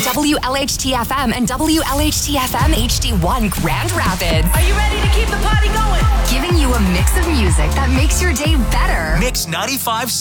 WLHT-FM and WLHT-FM HD1 Grand Rapids. Are you ready to keep the party going? Giving you a mix of music that makes your day better. Mix 95.